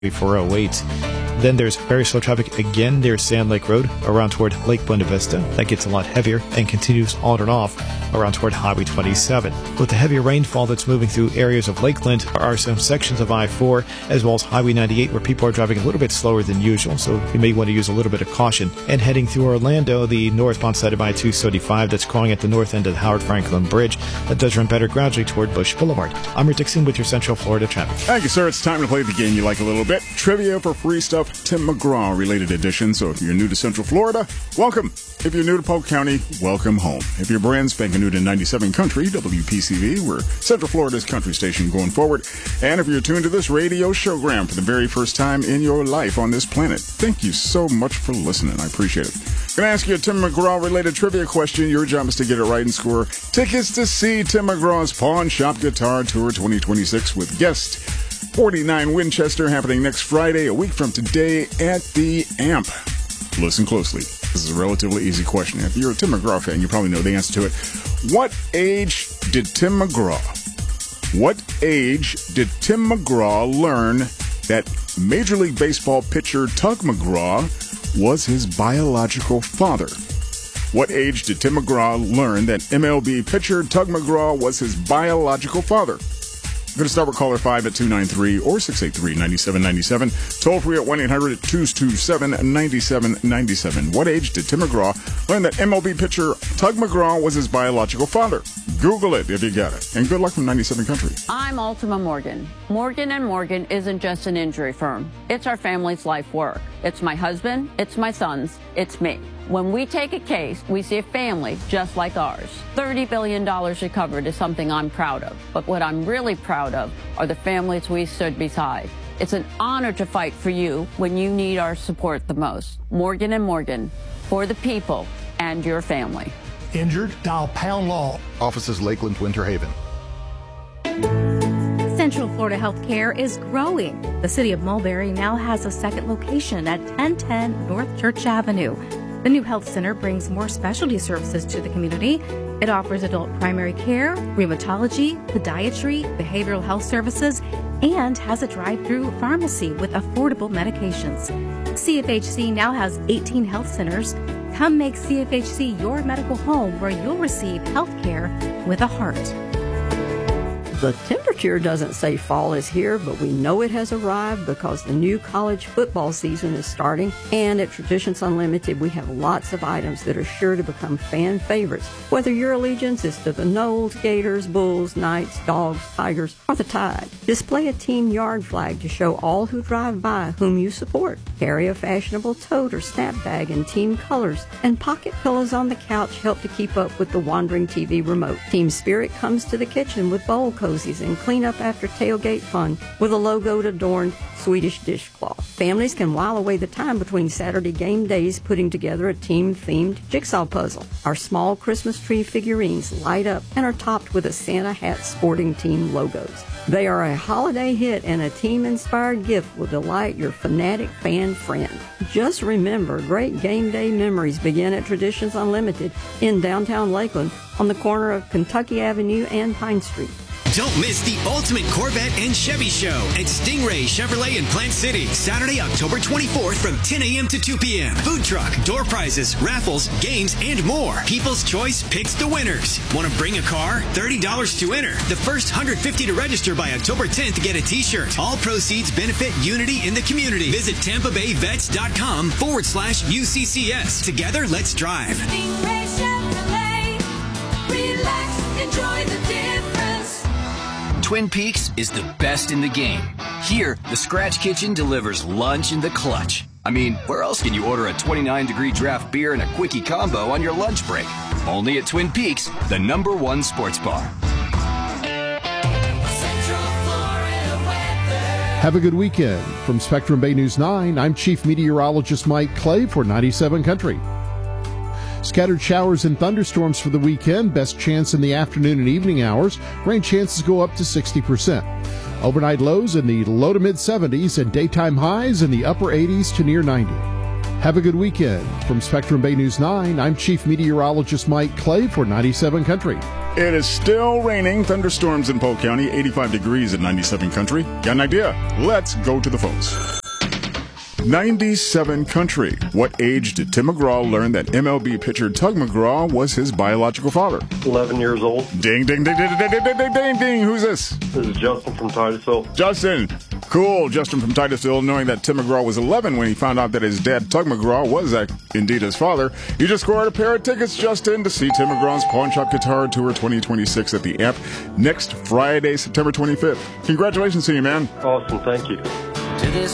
408. Then there's very slow traffic again near Sand Lake Road around toward Lake Buena Vista. That gets a lot heavier and continues on and off around toward Highway 27. With the heavy rainfall that's moving through areas of Lakeland, there are some sections of I-4 as well as Highway 98 where people are driving a little bit slower than usual, so you may want to use a little bit of caution. And heading through Orlando, the northbound side of I-275 that's calling at the north end of the Howard Franklin Bridge, that does run better gradually toward Bush Boulevard. I'm Rick Dixon with your Central Florida traffic. Thank you, sir. It's time to play the game you like a little bit. Trivia for free stuff, Tim McGraw-related edition. So if you're new to Central Florida, welcome. If you're new to Polk County, welcome home. If you're brand spanking new to 97 Country, WPCV, we're Central Florida's country station going forward. And if you're tuned to this radio showgram for the very first time in your life on this planet, thank you so much for listening. I appreciate it. Going to ask you a Tim McGraw-related trivia question. Your job is to get it right and score tickets to see Tim McGraw's Pawn Shop Guitar Tour 2026 with guest 49 Winchester, happening next Friday, a week from today at the AMP. Listen closely. This is a relatively easy question. If you're a Tim McGraw fan, you probably know the answer to it. What age did Tim McGraw learn that Major League Baseball pitcher Tug McGraw was his biological father? What age did Tim McGraw learn that MLB pitcher Tug McGraw was his biological father? I'm going to start with caller 5 at 293 or 683-9797. Toll free at 1-800-227-9797. What age did Tim McGraw learn that MLB pitcher Tug McGraw was his biological father? Google it if you got it. And good luck from 97 Country. I'm Ultima Morgan. Morgan & Morgan isn't just an injury firm. It's our family's life work. It's my husband, it's my sons, it's me. When we take a case, we see a family just like ours. $30 billion recovered is something I'm proud of. But what I'm really proud of are the families we stood beside. It's an honor to fight for you when you need our support the most. Morgan & Morgan, for the people and your family. Injured? Dial Pound Law. Offices Lakeland, Winter Haven. Central Florida Healthcare is growing. The city of Mulberry now has a second location at 1010 North Church Avenue. The new health center brings more specialty services to the community. It offers adult primary care, rheumatology, podiatry, behavioral health services, and has a drive-through pharmacy with affordable medications. CFHC now has 18 health centers. Come make CFHC your medical home where you'll receive health care with a heart. The temperature doesn't say fall is here, but we know it has arrived because the new college football season is starting. And at Traditions Unlimited, we have lots of items that are sure to become fan favorites. Whether your allegiance is to the Noles, Gators, Bulls, Knights, Dogs, Tigers, or the Tide, display a team yard flag to show all who drive by whom you support. Carry a fashionable tote or snap bag in team colors, and pocket pillows on the couch help to keep up with the wandering TV remote. Team Spirit comes to the kitchen with bowl cozies and clean up after tailgate fun with a logoed adorned Swedish dishcloth. Families can while away the time between Saturday game days putting together a team-themed jigsaw puzzle. Our small Christmas tree figurines light up and are topped with a Santa hat sporting team logos. They are a holiday hit, and a team-inspired gift will delight your fanatic fan friend. Just remember, great game day memories begin at Traditions Unlimited in downtown Lakeland on the corner of Kentucky Avenue and Pine Street. Don't miss the Ultimate Corvette and Chevy Show at Stingray Chevrolet in Plant City, Saturday, October 24th from 10 a.m. to 2 p.m. Food truck, door prizes, raffles, games, and more. People's Choice picks the winners. Want to bring a car? $30 to enter. The first 150 to register by October 10th to get a t-shirt. All proceeds benefit Unity in the community. Visit TampaBayVets.com/UCCS. Together, let's drive. Stingray Chevrolet. Relax, enjoy the difference. Twin Peaks is the best in the game. Here, the Scratch Kitchen delivers lunch in the clutch. I mean, where else can you order a 29-degree draft beer and a quickie combo on your lunch break? Only at Twin Peaks, the #1 sports bar. Have a good weekend. From Spectrum Bay News 9, I'm Chief Meteorologist Mike Clay for 97 Country. Scattered showers and thunderstorms for the weekend. Best chance in the afternoon and evening hours. Rain chances go up to 60%. Overnight lows in the low to mid 70s and daytime highs in the upper 80s to near 90. Have a good weekend. From Spectrum Bay News 9, I'm Chief Meteorologist Mike Clay for 97 Country. It is still raining. Thunderstorms in Polk County, 85 degrees at 97 Country. Got an idea? Let's go to the phones. 97 Country. What age did Tim McGraw learn that MLB pitcher Tug McGraw was his biological father? 11 years old. Ding, ding, ding, ding, ding, ding, ding, ding, ding. Who's this? This is Justin from Titusville. Justin. Cool. Justin from Titusville, knowing that Tim McGraw was 11 when he found out that his dad, Tug McGraw, was indeed his father. You just scored a pair of tickets, Justin, to see Tim McGraw's Pawn Shop Guitar Tour 2026 at the Amp next Friday, September 25th. Congratulations to you, man. Awesome. Thank you.